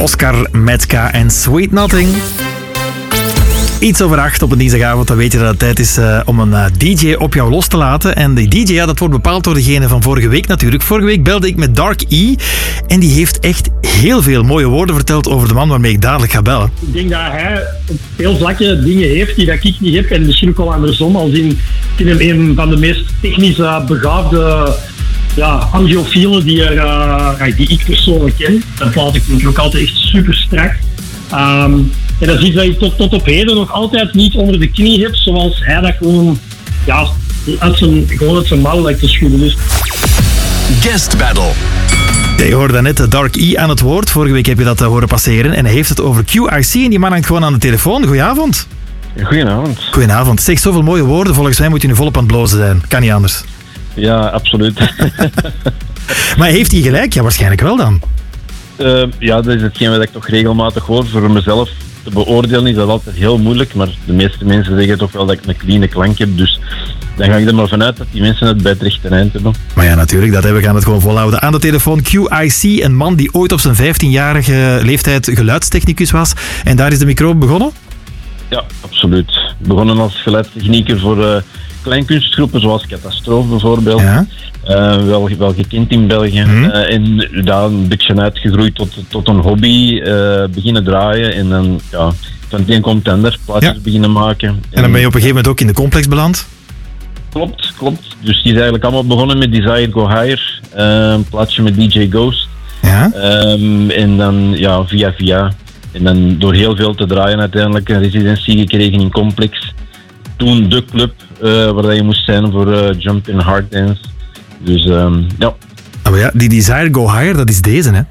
Oscar Metka en Sweet Nothing. Iets over 8 op een dinsdagavond, dan weet je dat het tijd is om een DJ op jou los te laten. En die DJ, dat wordt bepaald door degene van vorige week natuurlijk. Vorige week belde ik met Dark E. En die heeft echt heel veel mooie woorden verteld over de man waarmee ik dadelijk ga bellen. Ik denk dat hij op veel vlakken dingen heeft die dat ik niet heb. En misschien ook wel andersom. Als in, ik vind hem een van de meest technisch begaafde angiofielen die ik persoonlijk ken. Dat plaat ik ook altijd echt super strak. En dat is iets dat je tot op heden nog altijd niet onder de knie hebt, zoals hij dat gewoon uit zijn mouw lijkt te schudden. Dus. Guest Battle. Je hoorde net Dark E aan het woord. Vorige week heb je dat horen passeren. En hij heeft het over QIC en die man hangt gewoon aan de telefoon. Goedenavond. Goedenavond. Goedenavond. Zeg, zoveel mooie woorden. Volgens mij moet je nu volop aan het blozen zijn. Kan niet anders. Ja, absoluut. Maar heeft hij gelijk? Ja, waarschijnlijk wel dan. Dat is hetgeen wat ik toch regelmatig hoor. Voor mezelf te beoordelen is dat altijd heel moeilijk, maar de meeste mensen zeggen toch wel dat ik een clean klank heb, dus dan ga ik er maar vanuit dat die mensen het bij het rechte eind hebben. Maar ja, natuurlijk, we gaan het gewoon volhouden. Aan de telefoon QIC, een man die ooit op zijn 15-jarige leeftijd geluidstechnicus was. En daar is de microbe begonnen? Ja, absoluut. Begonnen als geluidstechnieker voor kleinkunstgroepen, zoals Catastrofe bijvoorbeeld. Ja. Wel gekend in België. En daar een beetje uitgegroeid tot een hobby. Beginnen draaien en dan van het een komt het ander. Plaatjes beginnen maken. En dan ben je op een gegeven moment ook in de complex beland? Klopt. Dus die is eigenlijk allemaal begonnen met Desire Go Higher. Een plaatje met DJ Ghost. Ja. En dan via. En dan door heel veel te draaien uiteindelijk een residentie gekregen in complex. Toen de club waar je moest zijn voor Jump in Hard Dance. Dus Maar ja, die Desire Go Higher, dat is deze, hè?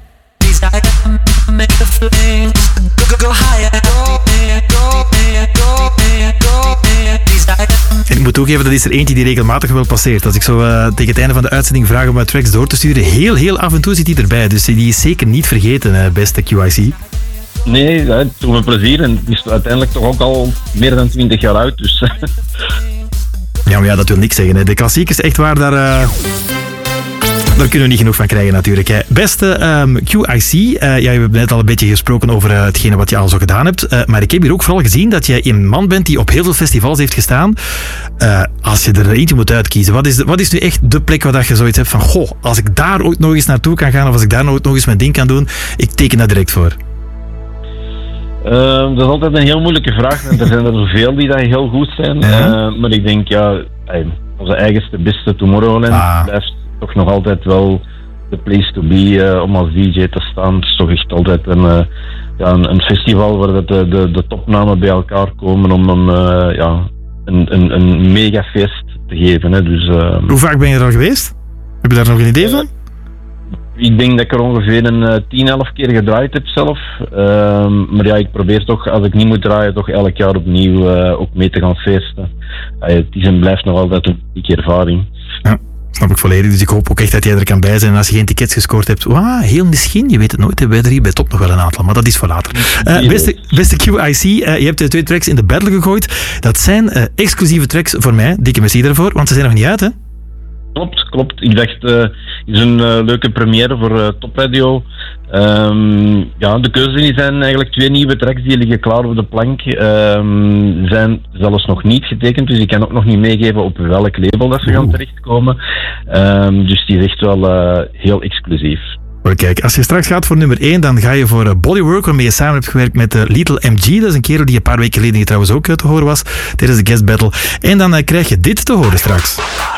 En ik moet toegeven, dat is er eentje die regelmatig wel passeert. Als ik zo tegen het einde van de uitzending vraag om tracks door te sturen, heel af en toe zit hij erbij. Dus die is zeker niet vergeten, beste QIC. Nee, dat doet me plezier. En die is uiteindelijk toch ook al meer dan 20 jaar oud. Dus. Ja, maar dat wil niks zeggen. Hè. De klassiekers, echt waar, daar kunnen we niet genoeg van krijgen natuurlijk. Hè. Beste QIC, we hebben net al een beetje gesproken over hetgene wat je al zo gedaan hebt. Maar ik heb hier ook vooral gezien dat jij een man bent die op heel veel festivals heeft gestaan. Als je er eentje moet uitkiezen, wat is nu echt de plek waar je zoiets hebt van, goh, als ik daar ooit nog eens naartoe kan gaan of als ik daar ooit nog eens mijn ding kan doen, ik teken dat direct voor. Dat is altijd een heel moeilijke vraag. Er zijn er zoveel die dat heel goed zijn. Maar ik denk, onze eigenste beste Tomorrowland blijft toch nog altijd wel de place to be om als DJ te staan. Het is toch echt altijd een festival waar de topnamen bij elkaar komen om een megafeest te geven. Hè. Dus, hoe vaak ben je er al geweest? Heb je daar nog een idee van? Ik denk dat ik er ongeveer een 10-11 keer gedraaid heb zelf. Maar ik probeer toch, als ik niet moet draaien, toch elk jaar opnieuw ook mee te gaan feesten. Het is en blijft nog altijd een unieke ervaring. Ja, snap ik volledig. Dus ik hoop ook echt dat jij er kan bij zijn. En als je geen tickets gescoord hebt, heel misschien, je weet het nooit, hebben wij er hier bij Top nog wel een aantal. Maar dat is voor later. Beste QIC, je hebt 2 tracks in de battle gegooid. Dat zijn exclusieve tracks voor mij. Dikke merci daarvoor, want ze zijn nog niet uit, hè? Klopt. Ik dacht, het is een leuke première voor Top Radio. De keuzes zijn eigenlijk 2 nieuwe tracks die liggen klaar op de plank. Zijn zelfs nog niet getekend, dus ik kan ook nog niet meegeven op welk label dat ze gaan terechtkomen. Dus die is echt wel heel exclusief. Maar kijk, als je straks gaat voor nummer 1, dan ga je voor Bodywork, waarmee je samen hebt gewerkt met Little MG. Dat is een kerel die een paar weken geleden hier trouwens ook te horen was tijdens de Guest Battle. En dan krijg je dit te horen straks.